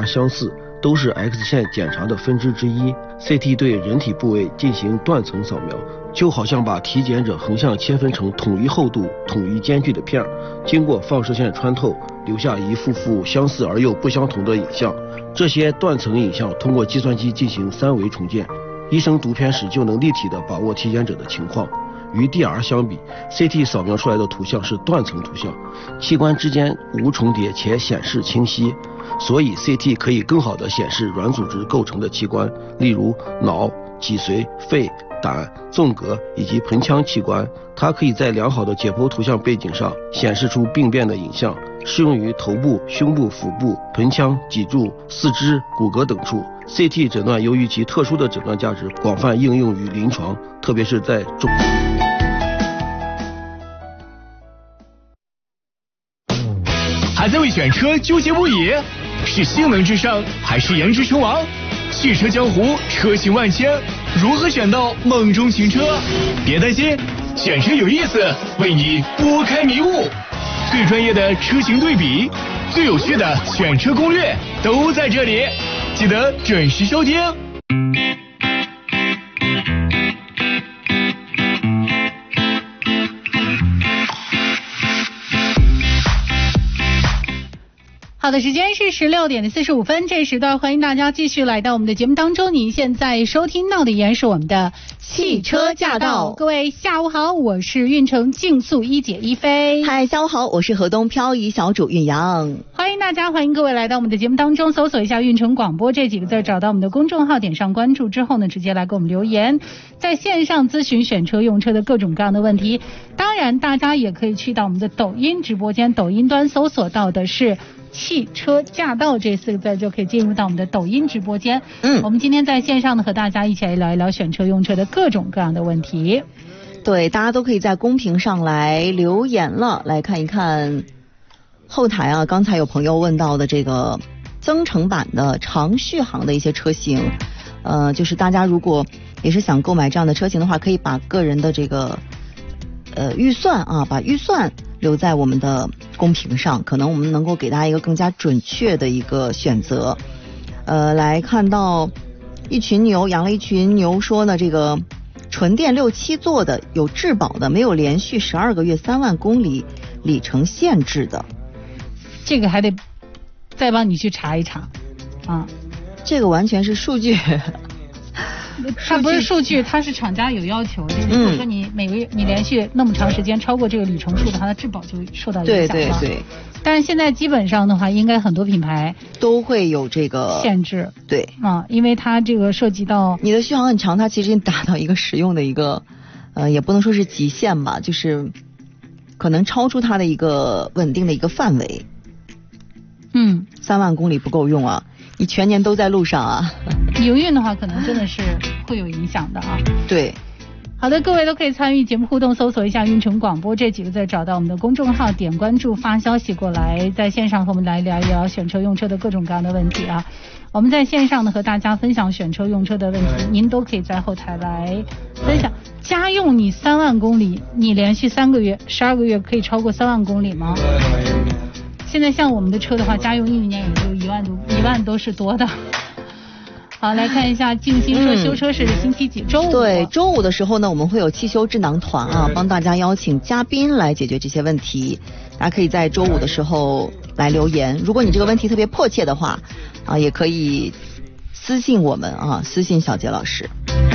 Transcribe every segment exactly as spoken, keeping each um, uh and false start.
R 相似，都是 X 线检查的分支之一。C T 对人体部位进行断层扫描，就好像把体检者横向切分成统一厚度、统一间距的片儿，经过放射线穿透，留下一幅幅相似而又不相同的影像。这些断层影像通过计算机进行三维重建，医生读片时就能立体地把握体检者的情况。与 D R 相比， C T 扫描出来的图像是断层图像，器官之间无重叠且显示清晰，所以 C T 可以更好地显示软组织构成的器官，例如脑、脊髓、肺、胆、纵隔以及盆腔器官。它可以在良好的解剖图像背景上显示出病变的影像，适用于头部、胸部、腹部、盆腔、脊柱、四肢、骨骼等处。C T 诊断由于其特殊的诊断价值，广泛应用于临床，特别是在重。 还在为选车纠结不已？是性能至上还是颜值称王？汽车江湖车型万千，如何选到梦中情车？别担心，选车有意思，为你拨开迷雾。最专业的车型对比，最有趣的选车攻略都在这里，记得准时收听。 好的，时间是十六点的四十五分，这时段欢迎大家继续来到我们的节目当中。您现在收听到的依然是我们的汽车驾到。各位下午好，我是运城竞速一姐一飞。 嗨，下午好，我是河东漂移小主运阳。 欢迎大家，欢迎各位来到我们的节目当中，搜索一下运城广播这几个字，找到我们的公众号，点上关注之后呢，直接来给我们留言，在线上咨询选车用车的各种各样的问题。当然大家也可以去到我们的抖音直播间，抖音端搜索到的是汽车驾到这四个字，就可以进入到我们的抖音直播间。嗯，我们今天在线上呢，和大家一起来聊一聊选车用车的各种各样的问题。 对，大家都可以在公屏上来留言了，来看一看后台啊。刚才有朋友问到的这个增程版的长续航的一些车型，呃，就是大家如果也是想购买这样的车型的话，可以把个人的这个呃预算啊，把预算留在我们的公屏上，可能我们能够给大家一个更加准确的一个选择。呃，来看到一群牛，养了一群牛说呢，这个纯电六七座的有质保的，没有连续十二个月三万公里里程限制的， 这个还得再帮你去查一查啊。 这个完全是数据。 它不是数据，它是厂家有要求，就是如果说你每个月你连续那么长时间超过这个里程数的话，它质保就受到影响了。 对对对。 但是现在基本上的话，应该很多品牌都会有这个限制。 对啊，因为它这个涉及到你的续航很长，它其实达到一个使用的一个呃，也不能说是极限吧，就是可能超出它的一个稳定的一个范围。 嗯， 三万公里不够用啊。你全年都在路上啊， 营运的话可能真的是会有影响的啊。 对， 好的，各位都可以参与节目互动，搜索一下运城广播这几个字，找到我们的公众号，点关注，发消息过来，在线上和我们来聊一聊选车用车的各种各样的问题啊。我们在线上呢和大家分享选车用车的问题，您都可以在后台来分享。家用你三万公里，你连续三个月、十二个月可以超过三万公里吗？现在像我们的车的话，家用一年也就一万多，一万都是多的。好，来看一下静心说修车是星期几？周五。 对，周五的时候呢，我们会有汽修智囊团啊，帮大家邀请嘉宾来解决这些问题。大家可以在周五的时候来留言，如果你这个问题特别迫切的话啊，也可以私信我们啊，私信小杰老师。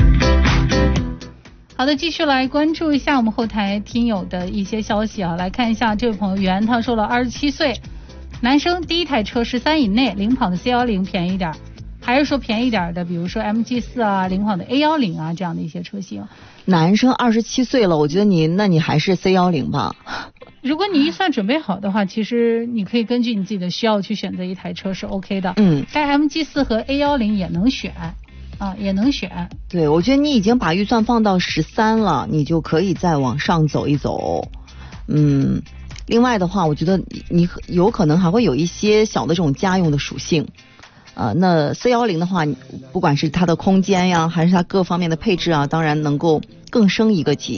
好的，继续来关注一下我们后台听友的一些消息啊，来看一下这位朋友袁，他说了二十七岁，男生，第一台车十三以内，领跑的 C 一十 便宜点，还是说便宜点的，比如说 M G 四 啊，领跑的 A 一十 啊这样的一些车型。 男生二十七岁了，我觉得你那你还是 C 一十 吧。 如果你预算准备好的话，其实你可以根据你自己的需要去选择一台车是 OK 的。嗯，但 M G 四 和 A 一十 也能选。啊，也能选。对， 我觉得你已经把预算放到十三了，你就可以再往上走一走。嗯，另外的话，我觉得你有可能还会有一些小的这种家用的属性。呃，那 C 一十 的话，不管是它的空间呀，还是它各方面的配置啊，当然能够更升一个级。